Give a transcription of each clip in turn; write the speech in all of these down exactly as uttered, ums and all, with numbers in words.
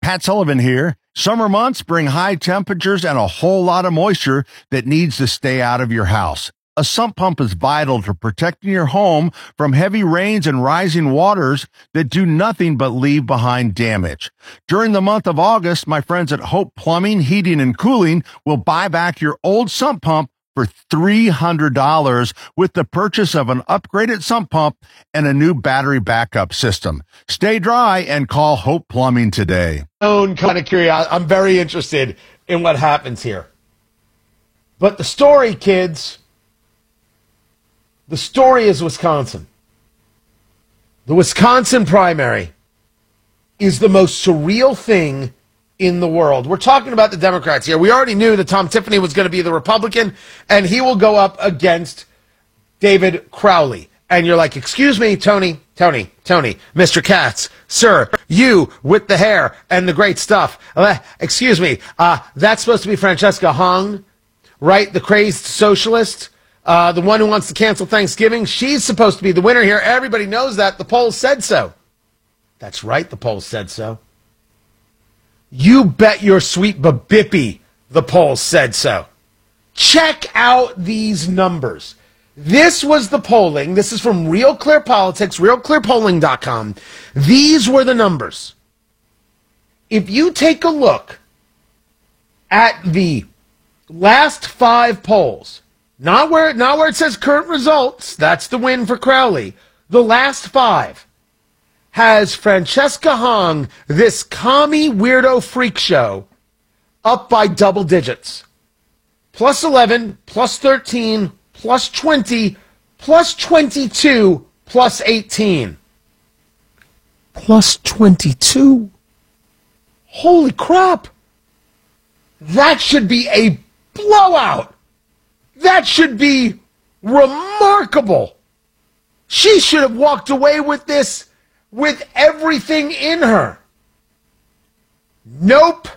Pat Sullivan here. Summer months bring high temperatures and a whole lot of moisture that needs to stay out of your house. A sump pump is vital to protecting your home from heavy rains and rising waters that do nothing but leave behind damage. During the month of August, my friends at Hope Plumbing, Heating, and Cooling will buy back your old sump pump for three hundred dollars with the purchase of an upgraded sump pump and a new battery backup system. Stay dry and call Hope Plumbing today. Own kind of curiosity. I'm very interested in what happens here. But the story, kids, the story is Wisconsin. The Wisconsin primary is the most surreal thing in the world. We're talking about the Democrats here. We already knew that Tom Tiffany was going to be the Republican, and he will go up against David Crowley. And you're like, excuse me, Tony, Tony, Tony, Mister Katz, sir, you with the hair and the great stuff. Uh, excuse me, uh, that's supposed to be Francesca Hong, right? The crazed socialist, uh, the one who wants to cancel Thanksgiving. She's supposed to be the winner here. Everybody knows that. The polls said so. That's right, the polls said so. You bet your sweet babippy the polls said so. Check out these numbers. This was the polling. This is from Real Clear Politics, real clear polling dot com. These were the numbers. If you take a look at the last five polls, not where, not where it says current results, that's the win for Crowley, the last five has Francesca Hong, this commie weirdo freak show, up by double digits. Plus eleven, plus thirteen, plus twenty, plus twenty-two, plus eighteen. Plus twenty-two? Holy crap! That should be a blowout! That should be remarkable! She should have walked away with this with everything in her. Nope.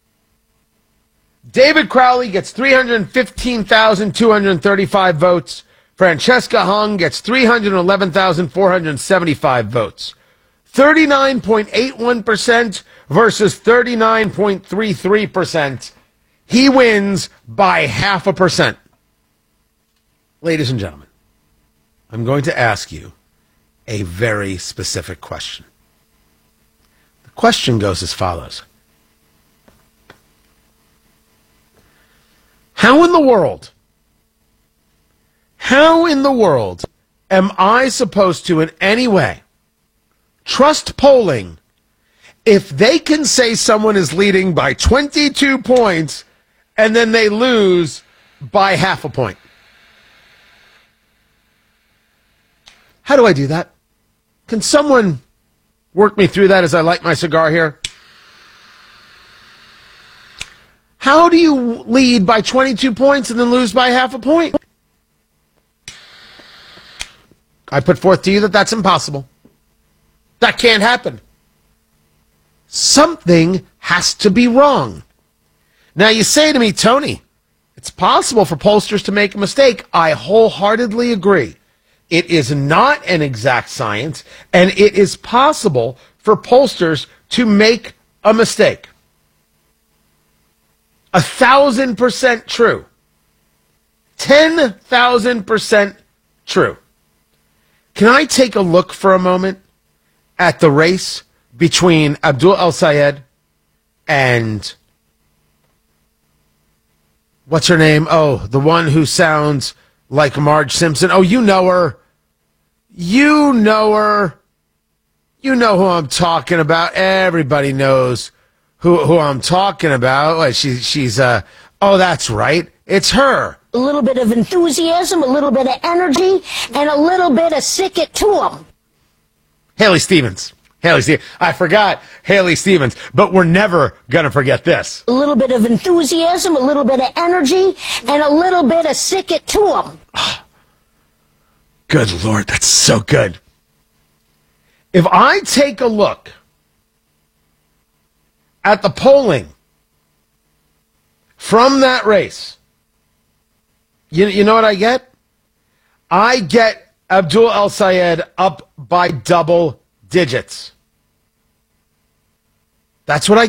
David Crowley gets three hundred fifteen thousand two hundred thirty-five votes. Francesca Hong gets three hundred eleven thousand four hundred seventy-five votes. thirty-nine point eight one percent versus thirty-nine point three three percent. He wins by half a percent. Ladies and gentlemen, I'm going to ask you a very specific question. The question goes as follows. How in the world, how in the world am I supposed to in any way trust polling if they can say someone is leading by twenty-two points and then they lose by half a point? How do I do that? Can someone work me through that as I light my cigar here? How do you lead by twenty-two points and then lose by half a point? I put forth to you that that's impossible. That can't happen. Something has to be wrong. Now you say to me, Tony, it's possible for pollsters to make a mistake. I wholeheartedly agree. It is not an exact science, and it is possible for pollsters to make a mistake. A thousand percent true. Ten thousand percent true. Can I take a look for a moment at the race between Abdul El-Sayed and what's her name? Oh, the one who sounds like Marge Simpson. Oh, you know her. You know her. You know who I'm talking about. Everybody knows who who I'm talking about. Like she, she's, uh, oh, that's right. It's her. A little bit of enthusiasm, a little bit of energy, and a little bit of sick it to them. Haley Stevens. Haley Stevens. I forgot Haley Stevens, but we're never going to forget this. A little bit of enthusiasm, a little bit of energy, and a little bit of sick it to them. Good Lord, that's so good. If I take a look at the polling from that race, you, you know what I get? I get Abdul El-Sayed up by double digits. That's what I